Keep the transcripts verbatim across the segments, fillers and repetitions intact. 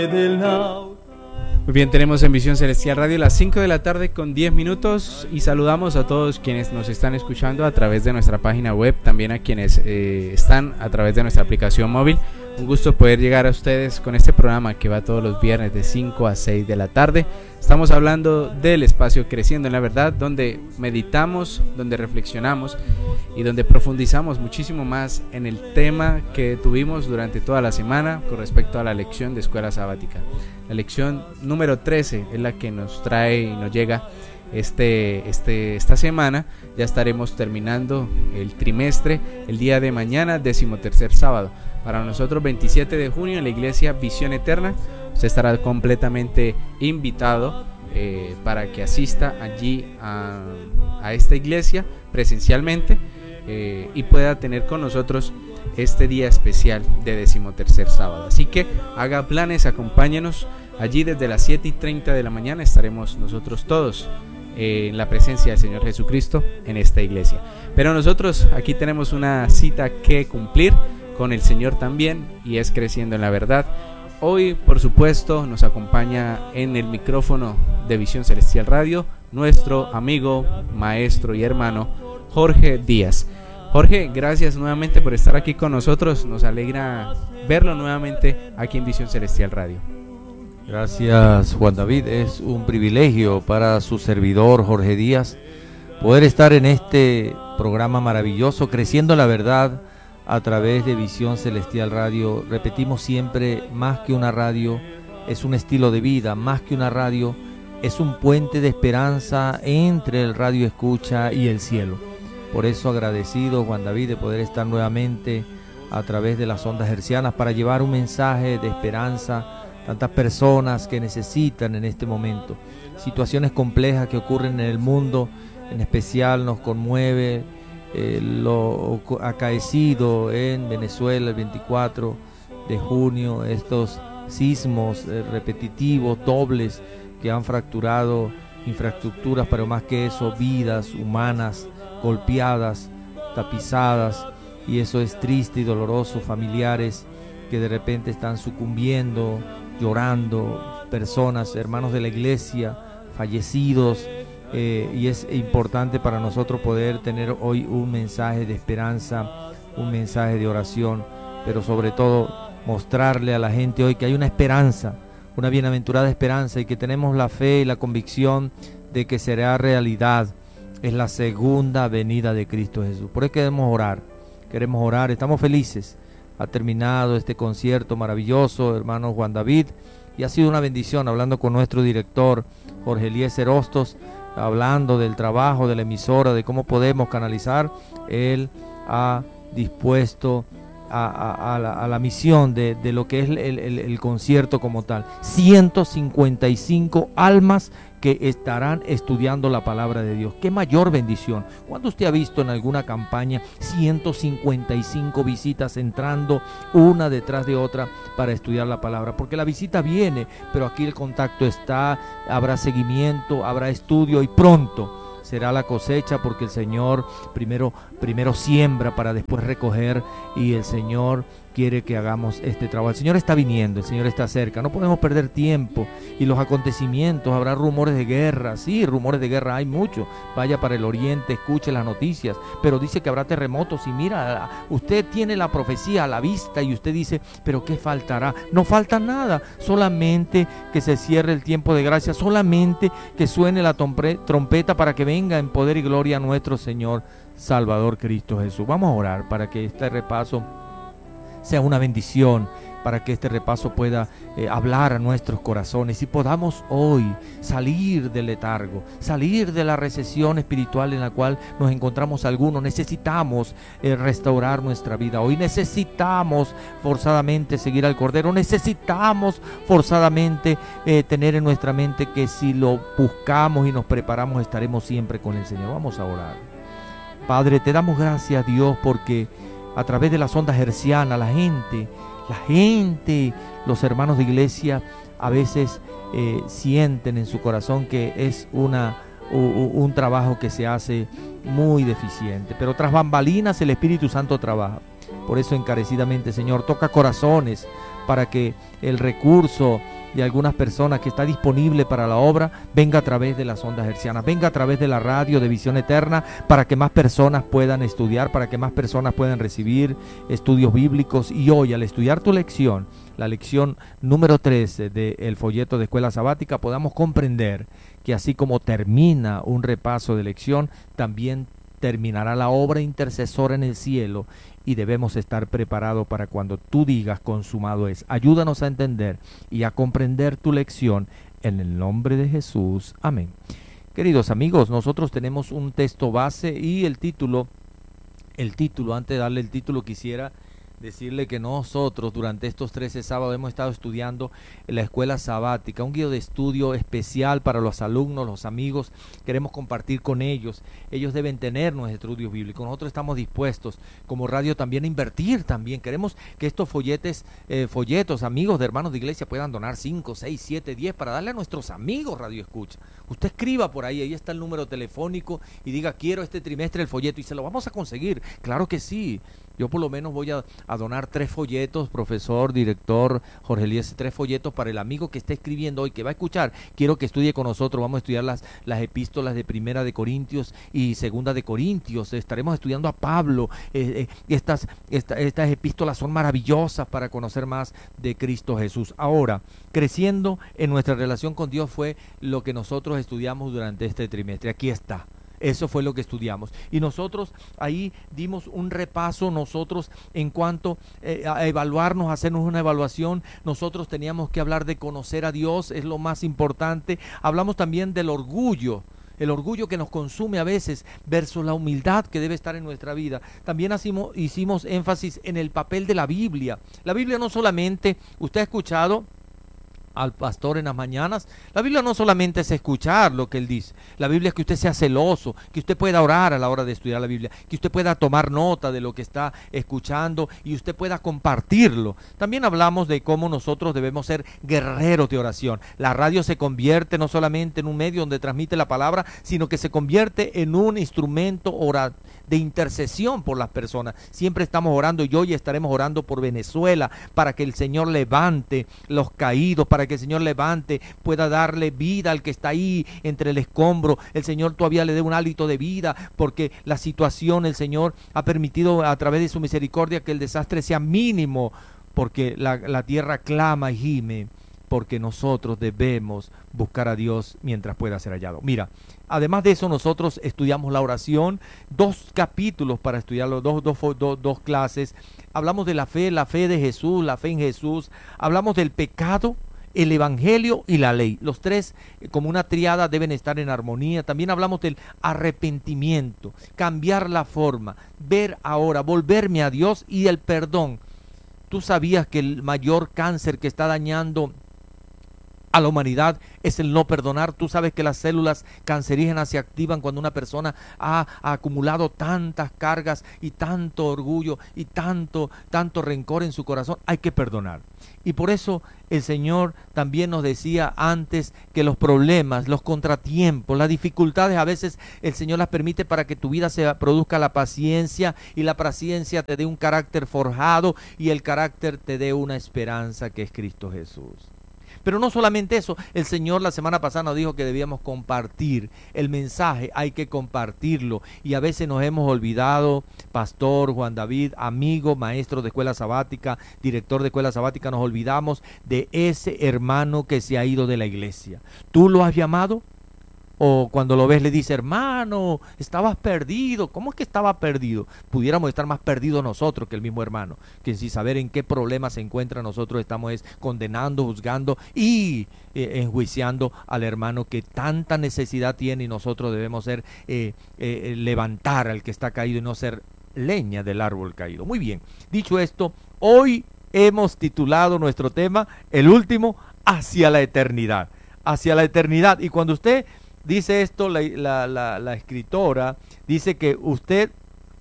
Muy bien, tenemos en Visión Celestial Radio las cinco de la tarde con diez minutos y saludamos a todos quienes nos están escuchando a través de nuestra página web, también a quienes eh, están a través de nuestra aplicación móvil. Un gusto poder llegar a ustedes con este programa que va todos los viernes de cinco a seis de la tarde. Estamos hablando del espacio Creciendo en la Verdad, donde meditamos, donde reflexionamos y donde profundizamos muchísimo más en el tema que tuvimos durante toda la semana con respecto a la lección de escuela sabática. La lección número trece es la que nos trae y nos llega este, este, esta semana. Ya estaremos terminando el trimestre el día de mañana, decimotercer sábado. Para nosotros, veintisiete de junio, en la iglesia Visión Eterna. Usted estará completamente invitado eh, para que asista allí a, a esta iglesia presencialmente eh, y pueda tener con nosotros este día especial de decimotercer sábado. Así que haga planes, acompáñenos. Allí desde las siete y treinta de la mañana estaremos nosotros todos eh, en la presencia del Señor Jesucristo en esta iglesia. Pero nosotros aquí tenemos una cita que cumplir con el Señor también, y es Creciendo en la Verdad. Hoy, por supuesto, nos acompaña en el micrófono de Visión Celestial Radio nuestro amigo, maestro y hermano Jorge Díaz. Jorge, gracias nuevamente por estar aquí con nosotros. Nos alegra verlo nuevamente aquí en Visión Celestial Radio. Gracias, Juan David. Es un privilegio para su servidor Jorge Díaz poder estar en este programa maravilloso, Creciendo en la Verdad, a través de Visión Celestial Radio. Repetimos siempre, más que una radio, es un estilo de vida. Más que una radio, es un puente de esperanza entre el radio escucha y el cielo. Por eso agradecido, Juan David, de poder estar nuevamente a través de las ondas hercianas para llevar un mensaje de esperanza a tantas personas que necesitan en este momento. Situaciones complejas que ocurren en el mundo, en especial nos conmueve Eh, lo acaecido en Venezuela el veinticuatro de junio, estos sismos eh, repetitivos, dobles, que han fracturado infraestructuras, pero más que eso, vidas humanas golpeadas, tapizadas, y eso es triste y doloroso. Familiares que de repente están sucumbiendo, llorando, personas, hermanos de la iglesia, fallecidos. Eh, y es importante para nosotros poder tener hoy un mensaje de esperanza, un mensaje de oración, pero sobre todo mostrarle a la gente hoy que hay una esperanza, una bienaventurada esperanza, y que tenemos la fe y la convicción de que será realidad. Es la segunda venida de Cristo Jesús. Por eso queremos orar, queremos orar, estamos felices. Ha terminado este concierto maravilloso, hermano Juan David, y ha sido una bendición hablando con nuestro director Jorge Eliezer Hostos, hablando del trabajo de la emisora, de cómo podemos canalizar. Él ha dispuesto a, a, a, la, a la misión de, de lo que es el, el, el concierto como tal. ciento cincuenta y cinco almas que estarán estudiando la palabra de Dios. ¡Qué mayor bendición! ¿Cuándo usted ha visto en alguna campaña ciento cincuenta y cinco visitas entrando una detrás de otra para estudiar la palabra? Porque la visita viene, pero aquí el contacto está, habrá seguimiento, habrá estudio, y pronto será la cosecha, porque el Señor primero, primero siembra para después recoger, y el Señor quiere que hagamos este trabajo. El Señor está viniendo, el Señor está cerca, no podemos perder tiempo. Y los acontecimientos, habrá rumores de guerra, sí, rumores de guerra hay mucho. Vaya para el oriente, escuche las noticias, pero dice que habrá terremotos, y mira, usted tiene la profecía a la vista y usted dice, pero ¿qué faltará? No falta nada, solamente que se cierre el tiempo de gracia, solamente que suene la trompeta para que venga en poder y gloria nuestro Señor Salvador Cristo Jesús. Vamos a orar para que este repaso sea una bendición, para que este repaso pueda eh, hablar a nuestros corazones y podamos hoy salir del letargo, salir de la recesión espiritual en la cual nos encontramos algunos. Necesitamos eh, restaurar nuestra vida. Hoy necesitamos forzadamente seguir al Cordero, necesitamos forzadamente eh, tener en nuestra mente que si lo buscamos y nos preparamos estaremos siempre con el Señor. Vamos a orar. Padre, te damos gracias, Dios, porque a través de las ondas hercianas, la gente, la gente, los hermanos de iglesia a veces eh, sienten en su corazón que es una, un, un trabajo que se hace muy deficiente, pero tras bambalinas el Espíritu Santo trabaja. Por eso encarecidamente, Señor, toca corazones para que el recurso de algunas personas que está disponible para la obra venga a través de las ondas hercianas, venga a través de la radio de Visión Eterna, para que más personas puedan estudiar, para que más personas puedan recibir estudios bíblicos. Y hoy, al estudiar tu lección, la lección número trece del folleto de Escuela Sabática, podamos comprender que así como termina un repaso de lección, también terminará la obra intercesora en el cielo, y debemos estar preparados para cuando tú digas consumado es. Ayúdanos a entender y a comprender tu lección en el nombre de Jesús. Amén. Queridos amigos, nosotros tenemos un texto base y el título, el título, antes de darle el título, quisiera decirle que nosotros durante estos trece sábados hemos estado estudiando en la Escuela Sabática, un guía de estudio especial para los alumnos, los amigos. Queremos compartir con ellos. Ellos deben tener nuestros estudios bíblicos. Nosotros estamos dispuestos como radio también a invertir también. Queremos que estos folletes, eh, folletos, amigos de hermanos de iglesia puedan donar cinco, seis, siete, diez para darle a nuestros amigos Radio Escucha. Usted escriba por ahí, ahí está el número telefónico y diga quiero este trimestre el folleto y se lo vamos a conseguir. Claro que sí. Yo por lo menos voy a, a donar tres folletos, profesor, director Jorge Elías, tres folletos para el amigo que está escribiendo hoy, que va a escuchar. Quiero que estudie con nosotros. Vamos a estudiar las, las epístolas de Primera de Corintios y Segunda de Corintios. Estaremos estudiando a Pablo. Eh, eh, estas, esta, estas epístolas son maravillosas para conocer más de Cristo Jesús. Ahora, creciendo en nuestra relación con Dios fue lo que nosotros estudiamos durante este trimestre. Aquí está. Eso fue lo que estudiamos. Y nosotros ahí dimos un repaso, nosotros en cuanto eh, a evaluarnos, a hacernos una evaluación. Nosotros teníamos que hablar de conocer a Dios, es lo más importante. Hablamos también del orgullo, el orgullo que nos consume a veces versus la humildad que debe estar en nuestra vida. También hicimos, hicimos énfasis en el papel de la Biblia. La Biblia no solamente, usted ha escuchado al pastor en las mañanas, la Biblia no solamente es escuchar lo que él dice, la Biblia es que usted sea celoso, que usted pueda orar a la hora de estudiar la Biblia, que usted pueda tomar nota de lo que está escuchando y usted pueda compartirlo. También hablamos de cómo nosotros debemos ser guerreros de oración. La radio se convierte no solamente en un medio donde transmite la palabra, sino que se convierte en un instrumento orar de intercesión por las personas. Siempre estamos orando y hoy estaremos orando por Venezuela para que el Señor levante los caídos, para que el Señor levante, pueda darle vida al que está ahí entre el escombro. El Señor todavía le dé un hálito de vida, porque la situación, el Señor ha permitido a través de su misericordia que el desastre sea mínimo, porque la, la tierra clama y gime, porque nosotros debemos buscar a Dios mientras pueda ser hallado. Mira, además de eso nosotros estudiamos la oración, dos capítulos para estudiarlo, dos, dos, dos, dos clases. Hablamos de la fe, la fe de Jesús, la fe en Jesús. Hablamos del pecado, el evangelio y la ley. Los tres, como una triada, deben estar en armonía. También hablamos del arrepentimiento, cambiar la forma, ver ahora, volverme a Dios, y el perdón. ¿Tú sabías que el mayor cáncer que está dañando a la humanidad es el no perdonar? Tú sabes que las células cancerígenas se activan cuando una persona ha, ha acumulado tantas cargas y tanto orgullo y tanto, tanto rencor en su corazón. Hay que perdonar. Y por eso el Señor también nos decía antes que los problemas, los contratiempos, las dificultades, a veces el Señor las permite para que tu vida se produzca la paciencia, y la paciencia te dé un carácter forjado, y el carácter te dé una esperanza que es Cristo Jesús. Pero no solamente eso, el Señor la semana pasada nos dijo que debíamos compartir el mensaje, hay que compartirlo, y a veces nos hemos olvidado. Pastor Juan David, amigo, maestro de escuela sabática, director de escuela sabática, nos olvidamos de ese hermano que se ha ido de la iglesia. ¿Tú lo has llamado? O cuando lo ves le dice, hermano, estabas perdido. ¿Cómo es que estaba perdido? Pudiéramos estar más perdidos nosotros que el mismo hermano, que sin saber en qué problema se encuentra, nosotros estamos es condenando, juzgando y eh, enjuiciando al hermano que tanta necesidad tiene, y nosotros debemos ser eh, eh, levantar al que está caído y no ser leña del árbol caído. Muy bien, dicho esto, hoy hemos titulado nuestro tema, el último, hacia la eternidad. Hacia la eternidad. Y cuando usted dice esto, la, la, la, la escritora dice que usted,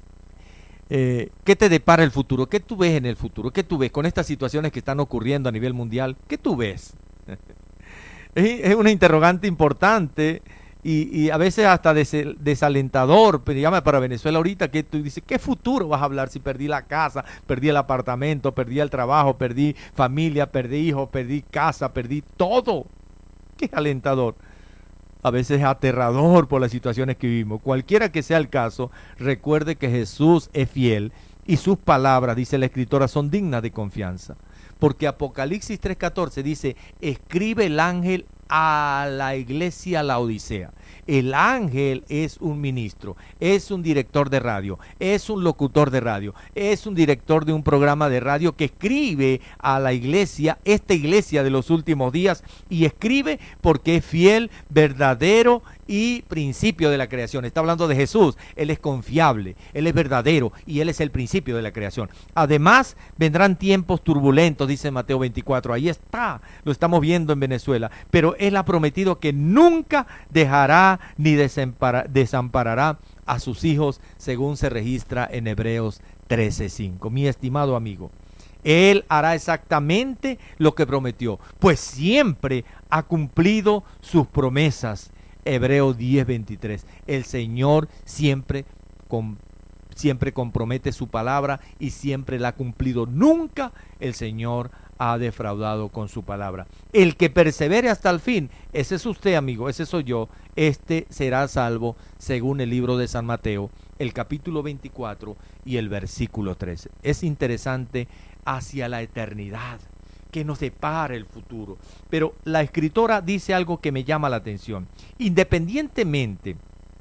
eh, ¿qué te depara el futuro? ¿Qué tú ves en el futuro? ¿Qué tú ves con estas situaciones que están ocurriendo a nivel mundial? ¿Qué tú ves? Es una interrogante importante, Y, y a veces hasta des, desalentador, pero llama para Venezuela ahorita, que tú dices, ¿qué futuro vas a hablar si perdí la casa, perdí el apartamento, perdí el trabajo, perdí familia, perdí hijos, perdí casa, perdí todo? Qué alentador. A veces es aterrador por las situaciones que vivimos. Cualquiera que sea el caso, recuerde que Jesús es fiel y sus palabras, dice la escritora, son dignas de confianza. Porque Apocalipsis tres catorce dice, escribe el ángel a la iglesia Laodicea. El ángel es un ministro, es un director de radio, es un locutor de radio, es un director de un programa de radio que escribe a la iglesia, esta iglesia de los últimos días, y escribe porque es fiel, verdadero y principio de la creación. Está hablando de Jesús. Él es confiable, Él es verdadero y Él es el principio de la creación. Además, vendrán tiempos turbulentos, dice Mateo veinticuatro. Ahí está, lo estamos viendo en Venezuela. Pero Él ha prometido que nunca dejará ni desamparará a sus hijos, según se registra en Hebreos trece cinco. Mi estimado amigo, Él hará exactamente lo que prometió, pues siempre ha cumplido sus promesas. Hebreos diez veintitrés. El Señor siempre, com, siempre compromete su palabra y siempre la ha cumplido. Nunca el Señor ha defraudado con su palabra. El que persevere hasta el fin, ese es usted, amigo, ese soy yo, este será salvo, según el libro de San Mateo, el capítulo veinticuatro y el versículo trece. Es interesante, hacia la eternidad que nos depara el futuro. Pero la escritora dice algo que me llama la atención. Independientemente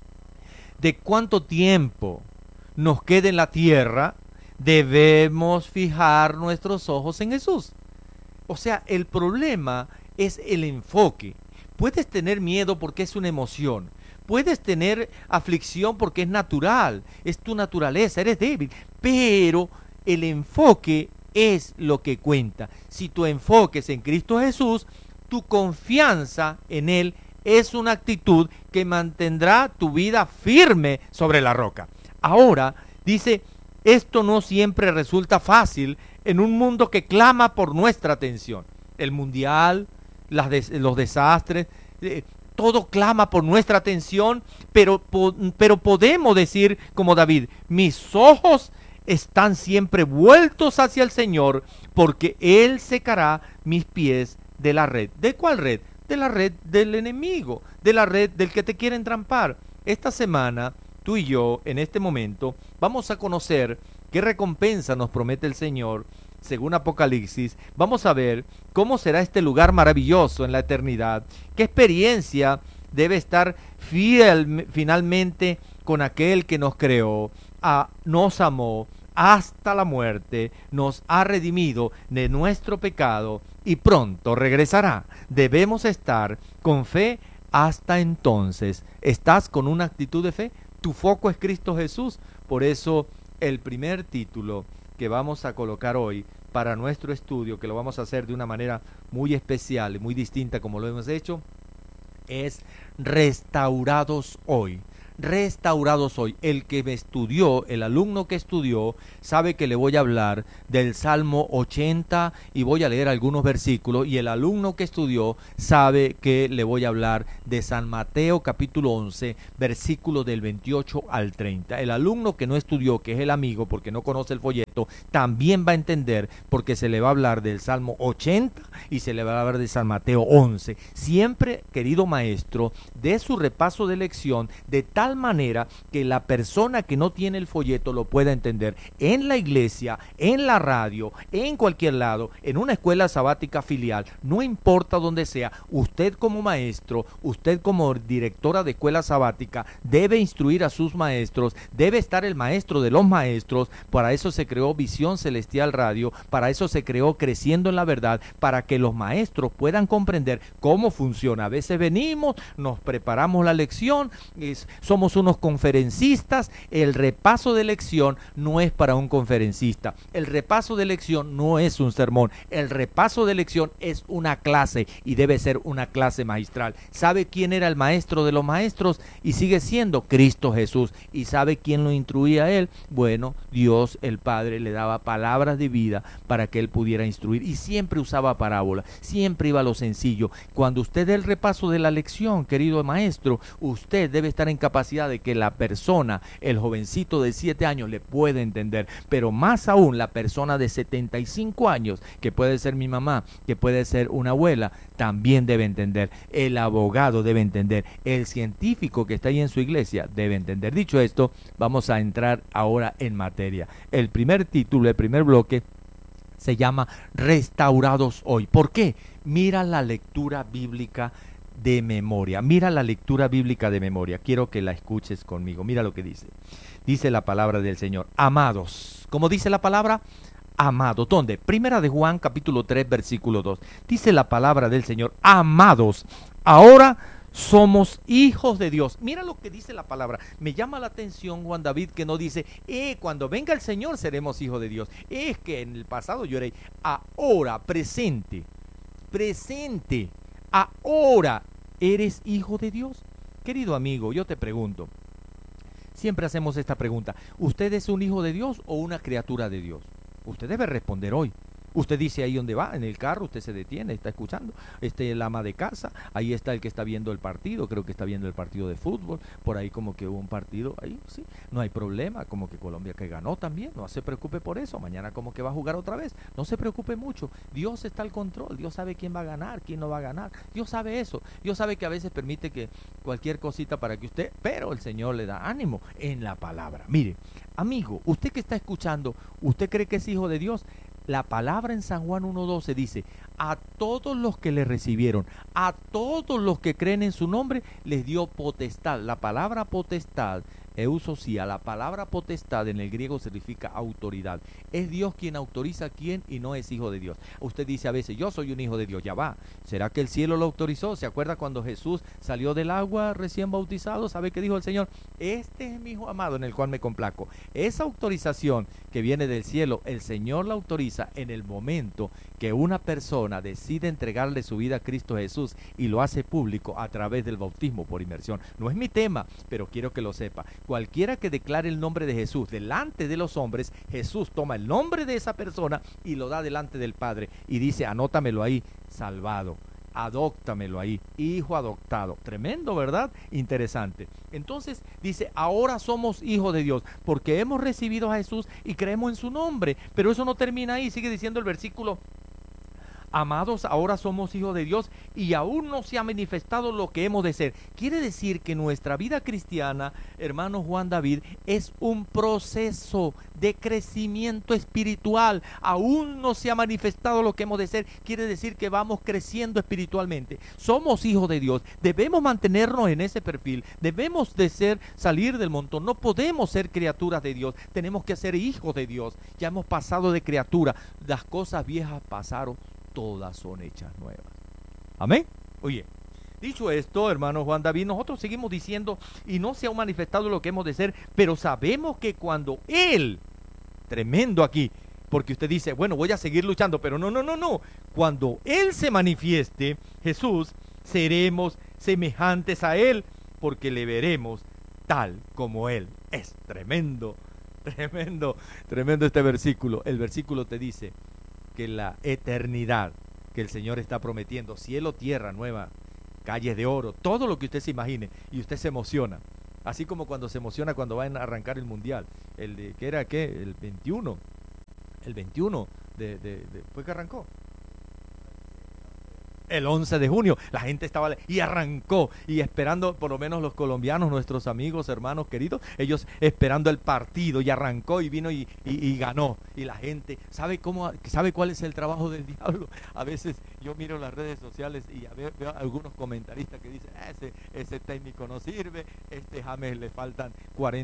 de cuánto tiempo nos quede en la tierra, debemos fijar nuestros ojos en Jesús. O sea, el problema es el enfoque. Puedes tener miedo porque es una emoción. Puedes tener aflicción porque es natural. Es tu naturaleza, eres débil. Pero el enfoque es lo que cuenta. Si tu enfoque es en Cristo Jesús, tu confianza en Él es una actitud que mantendrá tu vida firme sobre la roca. Ahora, dice, esto no siempre resulta fácil en un mundo que clama por nuestra atención. El mundial, las des- los desastres, eh, todo clama por nuestra atención, pero, po- pero podemos decir como David, mis ojos están siempre vueltos hacia el Señor, porque Él secará mis pies de la red. ¿De cuál red? De la red del enemigo, de la red del que te quiere entrampar. Esta semana, tú y yo, en este momento, vamos a conocer qué recompensa nos promete el Señor, según Apocalipsis. Vamos a ver cómo será este lugar maravilloso en la eternidad, qué experiencia debe estar fiel, finalmente con aquel que nos creó, a, nos amó, hasta la muerte, nos ha redimido de nuestro pecado y pronto regresará. Debemos estar con fe hasta entonces. ¿Estás con una actitud de fe? Tu foco es Cristo Jesús. Por eso el primer título que vamos a colocar hoy para nuestro estudio, que lo vamos a hacer de una manera muy especial y muy distinta como lo hemos hecho, es Restaurados Hoy. Restaurados hoy. El que me estudió, el alumno que estudió, sabe que le voy a hablar del Salmo ochenta y voy a leer algunos versículos, y el alumno que estudió sabe que le voy a hablar de San Mateo capítulo once, versículos del veintiocho al treinta. El alumno que no estudió, que es el amigo porque no conoce el folleto, también va a entender porque se le va a hablar del Salmo ochenta y se le va a hablar de San Mateo once. Siempre, querido maestro, de su repaso de lección de tal manera que la persona que no tiene el folleto lo pueda entender en la iglesia, en la radio, en cualquier lado, en una escuela sabática filial, no importa donde sea. Usted como maestro, usted como directora de escuela sabática debe instruir a sus maestros, debe estar el maestro de los maestros. Para eso se creó Visión Celestial Radio, para eso se creó Creciendo en la Verdad, para que los maestros puedan comprender cómo funciona. A veces venimos, nos preparamos la lección, es, somos unos conferencistas. El repaso de lección no es para un conferencista. El repaso de lección no es un sermón. El repaso de lección es una clase y debe ser una clase magistral. ¿Sabe quién era el maestro de los maestros? Y sigue siendo Cristo Jesús. ¿Y sabe quién lo instruía a él? Bueno, Dios el Padre padre le daba palabras de vida para que él pudiera instruir, y siempre usaba parábola, siempre iba a lo sencillo. Cuando usted dé el repaso de la lección, querido maestro, usted debe estar en capacidad de que la persona, el jovencito de siete años, le pueda entender, pero más aún la persona de setenta y cinco años, que puede ser mi mamá, que puede ser una abuela, también debe entender. El abogado debe entender, el científico que está ahí en su iglesia debe entender. Dicho esto, vamos a entrar ahora en materia. El primer título, el primer bloque se llama Restaurados hoy. ¿Por qué? Mira la lectura bíblica de memoria. Mira la lectura bíblica de memoria. Quiero que la escuches conmigo. Mira lo que dice. Dice la palabra del Señor. Amados. ¿Cómo dice la palabra? Amados. ¿Dónde? Primera de Juan, capítulo tres, versículo dos. Dice la palabra del Señor. Amados. Ahora somos hijos de Dios. Mira lo que dice la palabra. Me llama la atención, Juan David, que no dice, eh, cuando venga el Señor seremos hijos de Dios. Es que en el pasado yo era ahora, presente, presente, ahora eres hijo de Dios. Querido amigo, yo te pregunto, siempre hacemos esta pregunta, ¿usted es un hijo de Dios o una criatura de Dios? Usted debe responder hoy. Usted dice ahí donde va, en el carro, usted se detiene, está escuchando, este el ama de casa, ahí está el que está viendo el partido, creo que está viendo el partido de fútbol, por ahí como que hubo un partido, ahí sí, no hay problema, como que Colombia que ganó también, no se preocupe por eso, mañana como que va a jugar otra vez, no se preocupe mucho, Dios está al control, Dios sabe quién va a ganar, quién no va a ganar, Dios sabe eso, Dios sabe que a veces permite que cualquier cosita para que usted, pero el Señor le da ánimo en la palabra. Mire, amigo, usted que está escuchando, ¿usted cree que es hijo de Dios? La palabra en San Juan uno doce dice, a todos los que le recibieron, a todos los que creen en su nombre, les dio potestad. La palabra potestad, eusosía, la palabra potestad en el griego significa autoridad. Es Dios quien autoriza a quien y no es hijo de Dios. Usted dice a veces, yo soy un hijo de Dios, ya va. ¿Será que el cielo lo autorizó? ¿Se acuerda cuando Jesús salió del agua recién bautizado? ¿Sabe qué dijo el Señor? Este es mi hijo amado en el cual me complaco. Esa autorización que viene del cielo, el Señor la autoriza en el momento que una persona decide entregarle su vida a Cristo Jesús y lo hace público a través del bautismo por inmersión. No es mi tema, pero quiero que lo sepa. Cualquiera que declare el nombre de Jesús delante de los hombres, Jesús toma el nombre de esa persona y lo da delante del Padre y dice, anótamelo ahí, salvado. Adóctamelo ahí, hijo adoptado. Tremendo, ¿verdad? Interesante. Entonces dice, ahora somos hijos de Dios porque hemos recibido a Jesús y creemos en su nombre. Pero eso no termina ahí, sigue diciendo el versículo. Amados, ahora somos hijos de Dios y aún no se ha manifestado lo que hemos de ser. Quiere decir que nuestra vida cristiana, hermano Juan David, es un proceso de crecimiento espiritual. Aún no se ha manifestado lo que hemos de ser. Quiere decir que vamos creciendo espiritualmente. Somos hijos de Dios. Debemos mantenernos en ese perfil. Debemos de ser, salir del montón. No podemos ser criaturas de Dios. Tenemos que ser hijos de Dios. Ya hemos pasado de criatura. Las cosas viejas pasaron. Todas son hechas nuevas. Amén. Oye, dicho esto, hermano Juan David, nosotros seguimos diciendo y no se ha manifestado lo que hemos de ser, pero sabemos que cuando Él, tremendo aquí, porque usted dice, bueno, voy a seguir luchando, pero no, no, no, no. Cuando Él se manifieste, Jesús, seremos semejantes a Él, porque le veremos tal como Él es. Tremendo, tremendo, tremendo este versículo. El versículo te dice que la eternidad que el Señor está prometiendo, cielo, tierra nueva, calles de oro, todo lo que usted se imagine, y usted se emociona, así como cuando se emociona cuando van a arrancar el mundial, el de, ¿qué era qué? El veintiuno, el veintiuno de, de, de ¿fue que arrancó? El once de junio, la gente estaba y arrancó y esperando, por lo menos los colombianos, nuestros amigos, hermanos queridos, ellos esperando el partido y arrancó y vino y, y, y ganó. Y la gente, ¿sabe cómo, sabe cuál es el trabajo del diablo? A veces yo miro las redes sociales y a ver, veo algunos comentaristas que dicen, ese, ese técnico no sirve, este James le faltan cuarenta